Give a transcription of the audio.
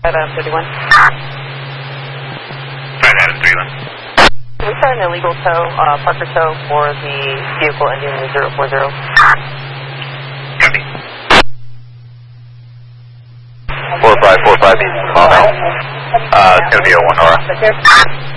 Adam 31. Flight Adam 31. We start an illegal tow, Parker tow for the vehicle ending in 040. Copy. 4545 East Mile. It's going to be a 1 Nora.